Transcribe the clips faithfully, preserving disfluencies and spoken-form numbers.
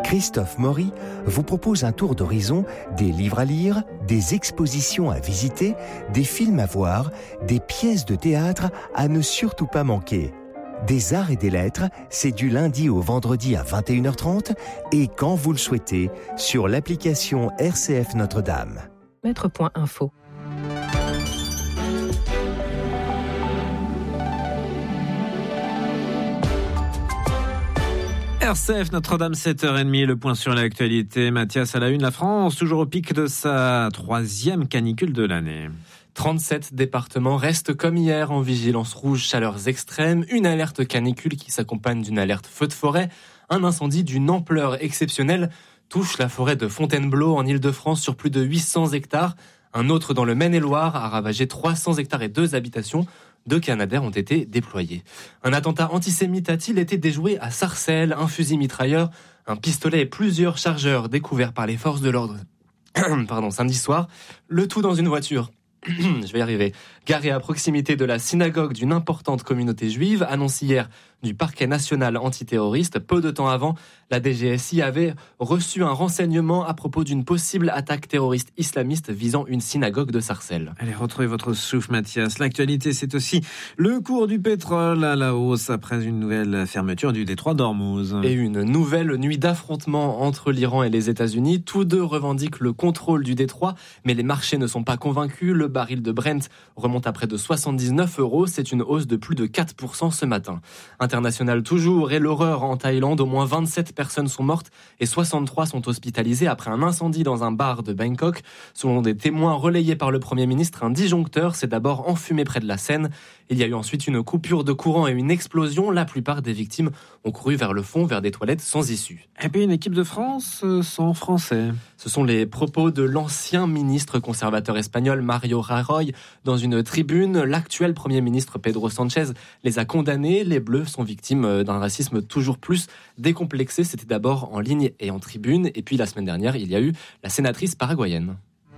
Christophe Maury vous propose un tour d'horizon des livres à lire, des expositions à visiter, des films à voir, des pièces de théâtre à ne surtout pas manquer. Des arts et des lettres, c'est du lundi au vendredi à vingt et une heures trente et quand vous le souhaitez, sur l'application R C F Notre-Dame. Maître.info. R C F Notre-Dame, sept heures trente, le point sur l'actualité. Mathias à la une, la France, toujours au pic de sa troisième canicule de l'année. trente-sept départements restent comme hier en vigilance rouge chaleurs extrêmes, une alerte canicule qui s'accompagne d'une alerte feu de forêt. Un incendie d'une ampleur exceptionnelle touche la forêt de Fontainebleau en Île-de-France sur plus de huit cents hectares. Un autre dans le Maine-et-Loire a ravagé trois cents hectares et deux habitations. Deux Canadair ont été déployés. Un attentat antisémite a-t-il été déjoué à Sarcelles? Un fusil mitrailleur, un pistolet et plusieurs chargeurs découverts par les forces de l'ordre Pardon, samedi soir. Le tout dans une voiture. Je vais y arriver. Garé à proximité de la synagogue d'une importante communauté juive, annonce hier du parquet national antiterroriste. Peu de temps avant, la D G S I avait reçu un renseignement à propos d'une possible attaque terroriste islamiste visant une synagogue de Sarcelles. Allez, retrouvez votre souffle, Mathias. L'actualité, c'est aussi le cours du pétrole à la hausse après une nouvelle fermeture du détroit d'Ormuz. Et une nouvelle nuit d'affrontement entre l'Iran et les États-Unis. Tous deux revendiquent le contrôle du détroit, mais les marchés ne sont pas convaincus. Le baril de Brent remonte à près de soixante-dix-neuf euros. C'est une hausse de plus de quatre pour cent ce matin. International toujours, et l'horreur en Thaïlande. Au moins vingt-sept personnes sont mortes et soixante-trois sont hospitalisées après un incendie dans un bar de Bangkok. Selon des témoins relayés par le Premier ministre, un disjoncteur s'est d'abord enfumé près de la Seine. Il y a eu ensuite une coupure de courant et une explosion. La plupart des victimes ont couru vers le fond, vers des toilettes sans issue. Et puis une équipe de France sans français. Ce sont les propos de l'ancien ministre conservateur espagnol Mario Rajoy dans une tribune. L'actuel Premier ministre Pedro Sánchez les a condamnés. Les Bleus sont victimes d'un racisme toujours plus décomplexé. C'était d'abord en ligne et en tribune. Et puis la semaine dernière, il y a eu la sénatrice paraguayenne.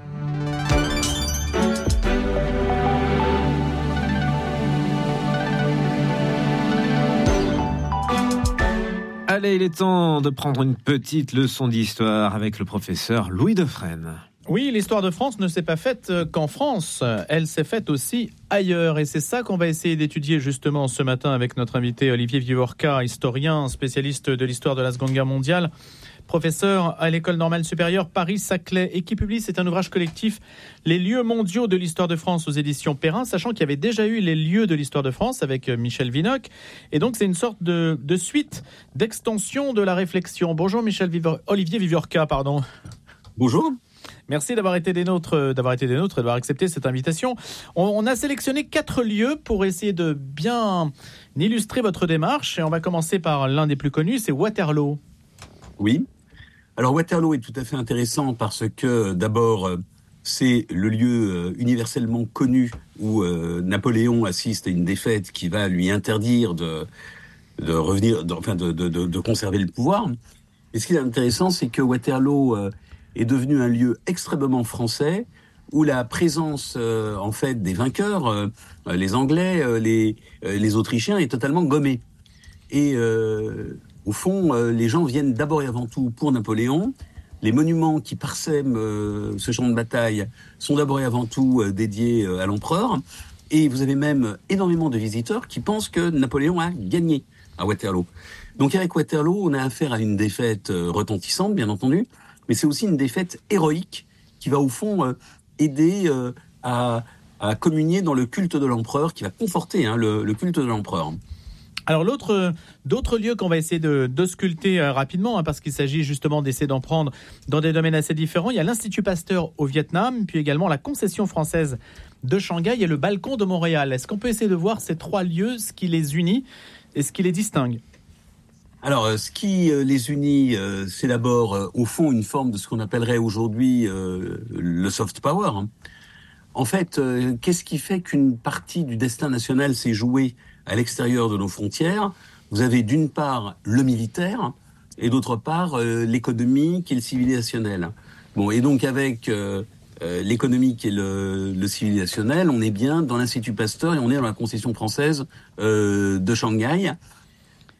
Allez, il est temps de prendre une petite leçon d'histoire avec le professeur Louis Defresne. Oui, l'histoire de France ne s'est pas faite qu'en France, elle s'est faite aussi ailleurs. Et c'est ça qu'on va essayer d'étudier justement ce matin avec notre invité Olivier Vivorca, historien, spécialiste de l'histoire de la Seconde Guerre mondiale, professeur à l'École normale supérieure Paris-Saclay, et qui publie, c'est un ouvrage collectif, Les lieux mondiaux de l'histoire de France aux éditions Perrin, sachant qu'il y avait déjà eu les lieux de l'histoire de France avec Michel Vinocq. Et donc, c'est une sorte de, de suite, d'extension de la réflexion. Bonjour Michel Vivor... Olivier Vivorca, pardon. Bonjour. Merci d'avoir été des nôtres, d'avoir été des nôtres et d'avoir accepté cette invitation. On, on a sélectionné quatre lieux pour essayer de bien illustrer votre démarche. Et on va commencer par l'un des plus connus, c'est Waterloo. Oui. Alors Waterloo est tout à fait intéressant parce que d'abord, c'est le lieu universellement connu où euh, Napoléon assiste à une défaite qui va lui interdire de, de revenir, de, enfin de, de, de, de conserver le pouvoir. Et ce qui est intéressant, c'est que Waterloo euh, est devenu un lieu extrêmement français où la présence euh, en fait des vainqueurs, euh, les Anglais, euh, les, euh, les Autrichiens, est totalement gommée. Et euh, au fond, euh, les gens viennent d'abord et avant tout pour Napoléon. Les monuments qui parsèment euh, ce champ de bataille sont d'abord et avant tout euh, dédiés euh, à l'empereur. Et vous avez même énormément de visiteurs qui pensent que Napoléon a gagné à Waterloo. Donc avec Waterloo, on a affaire à une défaite euh, retentissante, bien entendu, mais c'est aussi une défaite héroïque qui va au fond euh, aider euh, à, à communier dans le culte de l'empereur, qui va conforter hein, le, le culte de l'empereur. Alors l'autre, d'autres lieux qu'on va essayer de, de sculpter euh, rapidement, hein, parce qu'il s'agit justement d'essayer d'en prendre dans des domaines assez différents. Il y a l'Institut Pasteur au Vietnam, puis également la concession française de Shanghai et le balcon de Montréal. Est-ce qu'on peut essayer de voir ces trois lieux, ce qui les unit et ce qui les distingue ? Alors, ce qui les unit, c'est d'abord, au fond, une forme de ce qu'on appellerait aujourd'hui euh, le soft power. En fait, euh, qu'est-ce qui fait qu'une partie du destin national s'est jouée à l'extérieur de nos frontières ? Vous avez d'une part le militaire et d'autre part euh, l'économique et le civilisationnel. Bon, et donc avec euh, euh, l'économique et le, le civilisationnel, on est bien dans l'Institut Pasteur et on est dans la concession française euh, de Shanghai.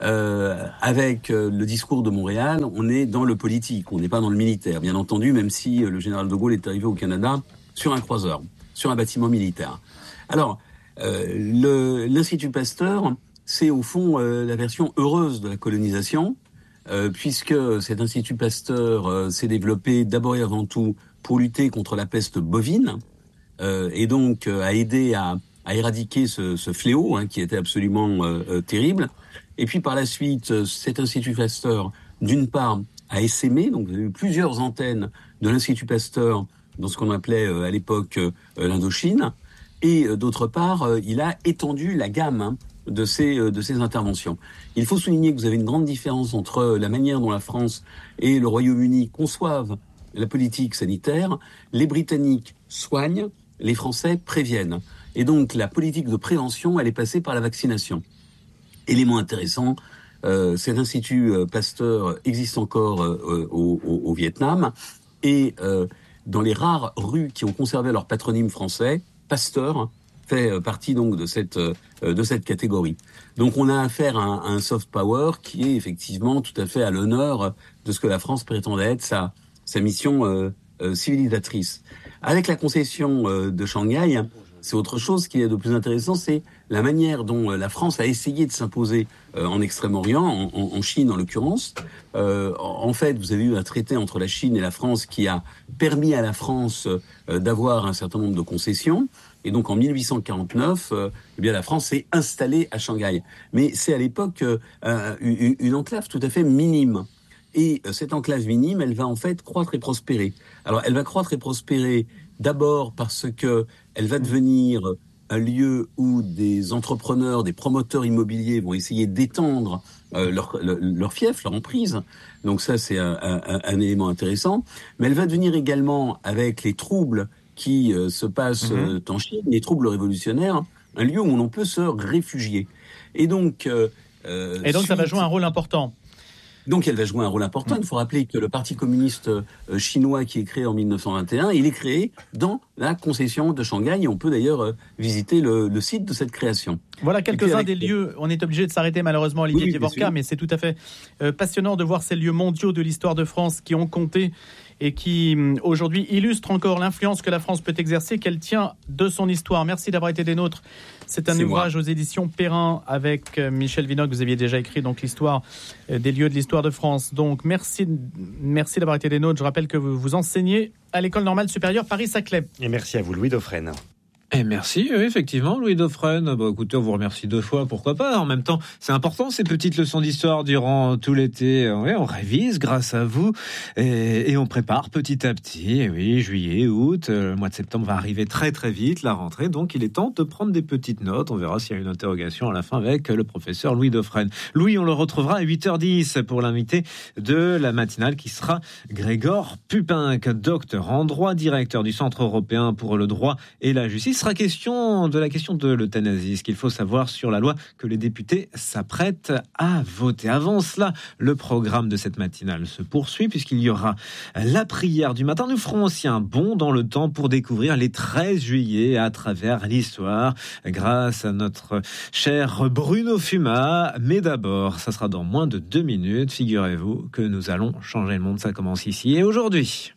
euh, avec euh, le discours de Montréal, on est dans le politique, on n'est pas dans le militaire, bien entendu, même si euh, le général de Gaulle est arrivé au Canada sur un croiseur, sur un bâtiment militaire. Alors, euh, le, l'Institut Pasteur, c'est au fond euh, la version heureuse de la colonisation, euh, puisque cet Institut Pasteur euh, s'est développé d'abord et avant tout pour lutter contre la peste bovine, euh, et donc euh, a aidé à, à éradiquer ce, ce fléau hein, qui était absolument euh, euh, terrible. Et puis par la suite, cet Institut Pasteur, d'une part, a essaimé, donc il y a eu plusieurs antennes de l'Institut Pasteur dans ce qu'on appelait euh, à l'époque euh, l'Indochine, et euh, d'autre part, euh, il a étendu la gamme hein, de ces euh, de ces interventions. Il faut souligner que vous avez une grande différence entre la manière dont la France et le Royaume-Uni conçoivent la politique sanitaire. Les Britanniques soignent, les Français préviennent. Et donc la politique de prévention, elle est passée par la vaccination. Élément intéressant, euh, cet Institut euh, Pasteur existe encore euh, au, au, au Vietnam, et euh, dans les rares rues qui ont conservé leur patronyme français, Pasteur fait partie donc de cette euh, de cette catégorie. Donc on a affaire à un, à un soft power qui est effectivement tout à fait à l'honneur de ce que la France prétendait être sa sa mission euh, euh, civilisatrice. Avec la concession euh, de Shanghai, c'est autre chose qui est de plus intéressant, c'est la manière dont la France a essayé de s'imposer euh, en Extrême-Orient, en, en, en Chine en l'occurrence. Euh, en fait, vous avez eu un traité entre la Chine et la France qui a permis à la France euh, d'avoir un certain nombre de concessions. Et donc en mille huit cent quarante-neuf, euh, eh bien la France s'est installée à Shanghai. Mais c'est à l'époque euh, une, une enclave tout à fait minime. Et euh, cette enclave minime, elle va en fait croître et prospérer. Alors elle va croître et prospérer d'abord parce que elle va devenir un lieu où des entrepreneurs, des promoteurs immobiliers vont essayer d'étendre euh, leur, leur, leur fief, leur emprise. Donc ça, c'est un, un, un élément intéressant. Mais elle va devenir également, avec les troubles qui euh, se passent euh, en Chine, les troubles révolutionnaires, un lieu où l'on peut se réfugier. Et donc, euh, euh, Et donc suite... ça va jouer un rôle important. Donc elle va jouer un rôle important. Il faut rappeler que le Parti communiste euh, chinois qui est créé en mille neuf cent vingt et un, il est créé dans la concession de Shanghai, et on peut d'ailleurs euh, visiter le, le site de cette création. Voilà quelques-uns avec... des lieux. On est obligé de s'arrêter malheureusement, Olivier oui, Vivorca, mais c'est tout à fait euh, passionnant de voir ces lieux mondiaux de l'histoire de France qui ont compté et qui aujourd'hui illustrent encore l'influence que la France peut exercer, qu'elle tient de son histoire. Merci d'avoir été des nôtres. C'est un c'est ouvrage moi. aux éditions Perrin avec Michel Vinocq. Vous aviez déjà écrit donc l'histoire des lieux de l'histoire de France. Donc merci, merci d'avoir été des nôtres. Je rappelle que vous, vous enseignez à l'École normale supérieure Paris-Saclay. Et merci à vous, Louis Dauphren. Et merci, oui, effectivement, Louis Dauphren. Bah, écoutez, on vous remercie deux fois, pourquoi pas. En même temps, c'est important, ces petites leçons d'histoire durant tout l'été. Ouais, on révise grâce à vous et, et on prépare petit à petit. Et oui, juillet, août, le mois de septembre va arriver très très vite, la rentrée. Donc, il est temps de prendre des petites notes. On verra s'il y a une interrogation à la fin avec le professeur Louis Dauphren. Louis, on le retrouvera à huit heures dix pour l'invité de la matinale qui sera Grégoire Pupinck, docteur en droit, directeur du Centre européen pour le droit et la justice. Il sera question de la question de l'euthanasie, ce qu'il faut savoir sur la loi que les députés s'apprêtent à voter. Avant cela, le programme de cette matinale se poursuit puisqu'il y aura la prière du matin. Nous ferons aussi un bond dans le temps pour découvrir les treize juillet à travers l'histoire grâce à notre cher Bruno Fuma. Mais d'abord, ça sera dans moins de deux minutes. Figurez-vous que nous allons changer le monde. Ça commence ici et aujourd'hui.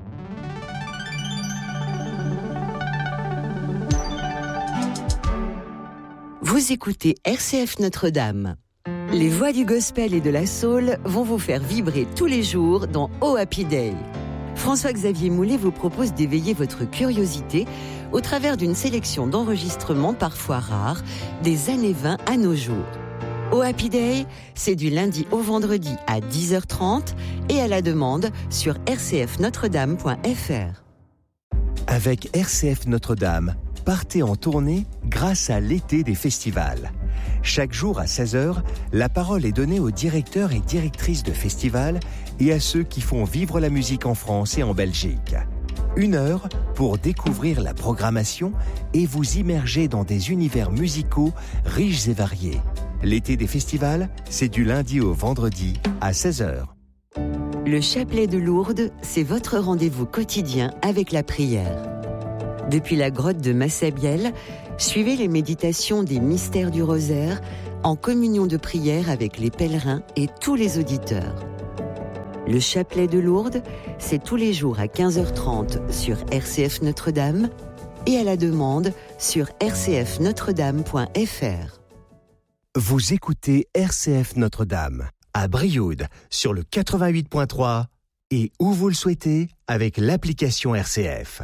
Vous écoutez R C F Notre-Dame. Les voix du gospel et de la soul vont vous faire vibrer tous les jours dans Oh Happy Day. François-Xavier Moulet vous propose d'éveiller votre curiosité au travers d'une sélection d'enregistrements parfois rares des années vingt à nos jours. Oh Happy Day, c'est du lundi au vendredi à dix heures trente et à la demande sur r c f notre dame point f r. Avec R C F Notre-Dame, partez en tournée grâce à l'été des festivals. Chaque jour à seize heures, la parole est donnée aux directeurs et directrices de festivals et à ceux qui font vivre la musique en France et en Belgique. Une heure pour découvrir la programmation et vous immerger dans des univers musicaux riches et variés. L'été des festivals, c'est du lundi au vendredi à seize heures. Le chapelet de Lourdes, c'est votre rendez-vous quotidien avec la prière. Depuis la grotte de Massabielle, suivez les méditations des mystères du rosaire en communion de prière avec les pèlerins et tous les auditeurs. Le chapelet de Lourdes, c'est tous les jours à quinze heures trente sur R C F Notre-Dame et à la demande sur r c f notre dame point f r. Vous écoutez R C F Notre-Dame à Brioude sur le quatre-vingt-huit point trois et où vous le souhaitez avec l'application R C F.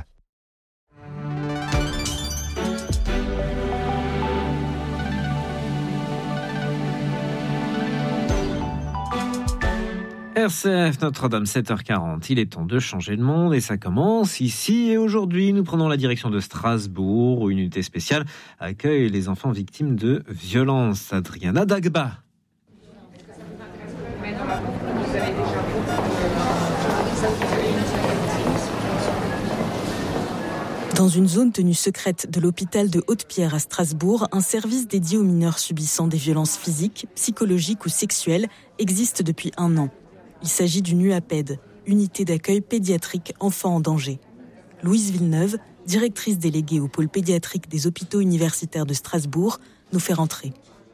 R C F Notre-Dame, sept heures quarante. Il est temps de changer de monde et ça commence ici et aujourd'hui. Nous prenons la direction de Strasbourg où une unité spéciale accueille les enfants victimes de violences. Adriana Dagba. Dans une zone tenue secrète de l'hôpital de Haute-Pierre à Strasbourg, un service dédié aux mineurs subissant des violences physiques, psychologiques ou sexuelles existe depuis un an. Il s'agit d'une U A P E D, Unité d'accueil pédiatrique enfants en danger. Louise Villeneuve, directrice déléguée au pôle pédiatrique des hôpitaux universitaires de Strasbourg, nous fait rentrer.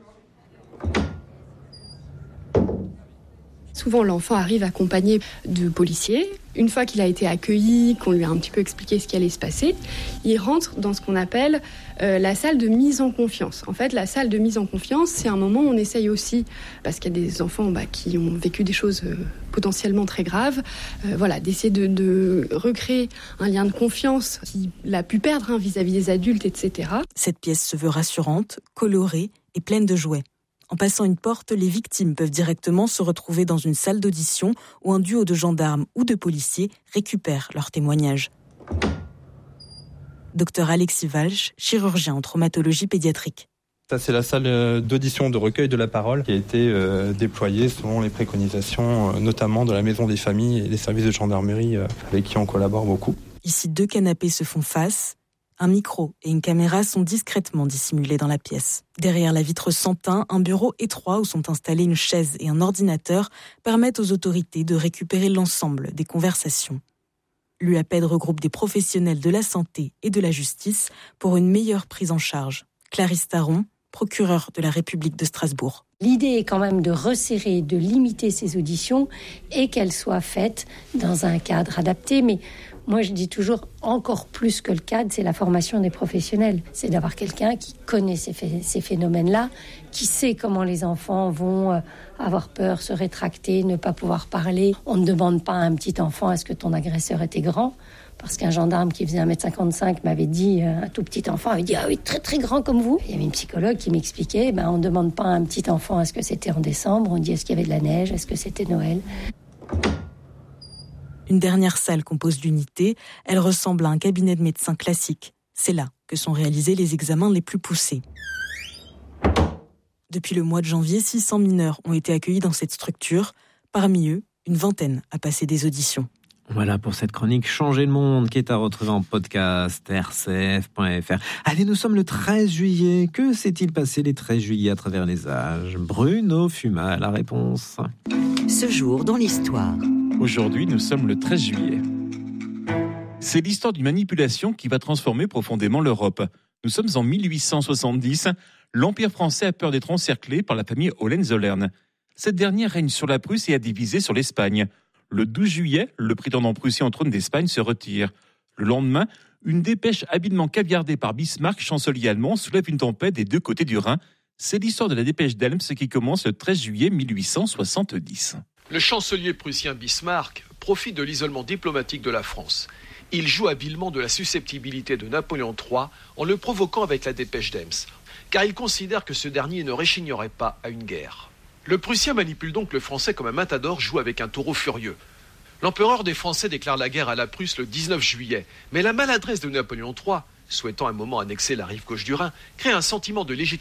Souvent, l'enfant arrive accompagné de policiers. Une fois qu'il a été accueilli, qu'on lui a un petit peu expliqué ce qui allait se passer, il rentre dans ce qu'on appelle euh, la salle de mise en confiance. En fait, la salle de mise en confiance, c'est un moment où on essaye aussi, parce qu'il y a des enfants bah, qui ont vécu des choses euh, potentiellement très graves, euh, voilà, d'essayer de, de recréer un lien de confiance qu'il a pu perdre hein, vis-à-vis des adultes, et cetera. Cette pièce se veut rassurante, colorée et pleine de jouets. En passant une porte, les victimes peuvent directement se retrouver dans une salle d'audition où un duo de gendarmes ou de policiers récupère leurs témoignages. Docteur Alexis Walsh, chirurgien en traumatologie pédiatrique. Ça, c'est la salle d'audition de recueil de la parole qui a été euh, déployée selon les préconisations, euh, notamment de la Maison des familles et des services de gendarmerie euh, avec qui on collabore beaucoup. Ici, deux canapés se font face. Un micro et une caméra sont discrètement dissimulés dans la pièce. Derrière la vitre sans teint, un bureau étroit où sont installés une chaise et un ordinateur permettent aux autorités de récupérer l'ensemble des conversations. L'U A P E D regroupe des professionnels de la santé et de la justice pour une meilleure prise en charge. Clarisse Taron, procureure de la République de Strasbourg. L'idée est quand même de resserrer, de limiter ces auditions et qu'elles soient faites dans un cadre adapté, mais moi, je dis toujours, encore plus que le cadre, c'est la formation des professionnels. C'est d'avoir quelqu'un qui connaît ces, ph- ces phénomènes-là, qui sait comment les enfants vont euh, avoir peur, se rétracter, ne pas pouvoir parler. On ne demande pas à un petit enfant, est-ce que ton agresseur était grand ? Parce qu'un gendarme qui faisait un mètre cinquante-cinq m'avait dit, euh, un tout petit enfant avait dit, ah oui, très très grand comme vous. Il y avait une psychologue qui m'expliquait, ben, on ne demande pas à un petit enfant, est-ce que c'était en décembre ? On dit, est-ce qu'il y avait de la neige ? Est-ce que c'était Noël ? Une dernière salle compose l'unité. Elle ressemble à un cabinet de médecin classique. C'est là que sont réalisés les examens les plus poussés. Depuis le mois de janvier, six cents mineurs ont été accueillis dans cette structure. Parmi eux, une vingtaine a passé des auditions. Voilà pour cette chronique Changer le monde qui est à retrouver en podcast r c f point f r. Allez, nous sommes le treize juillet. Que s'est-il passé les treize juillet à travers les âges ? Bruno Fuma, la réponse. Ce jour dans l'histoire. Aujourd'hui, nous sommes le treize juillet. C'est l'histoire d'une manipulation qui va transformer profondément l'Europe. Nous sommes en mille huit cent soixante-dix. L'Empire français a peur d'être encerclé par la famille Hohenzollern. Cette dernière règne sur la Prusse et a divisé sur l'Espagne. Le douze juillet, le prétendant prussien au trône d'Espagne se retire. Le lendemain, une dépêche habilement caviardée par Bismarck, chancelier allemand, soulève une tempête des deux côtés du Rhin. C'est l'histoire de la dépêche d'Elms qui commence le treize juillet mille huit cent soixante-dix. Le chancelier prussien Bismarck profite de l'isolement diplomatique de la France. Il joue habilement de la susceptibilité de Napoléon trois en le provoquant avec la dépêche d'Elms, car il considère que ce dernier ne réchignerait pas à une guerre. Le Prussien manipule donc le Français comme un matador joue avec un taureau furieux. L'empereur des Français déclare la guerre à la Prusse le dix-neuf juillet, mais la maladresse de Napoléon trois, souhaitant un moment annexer la rive gauche du Rhin, crée un sentiment de légitimité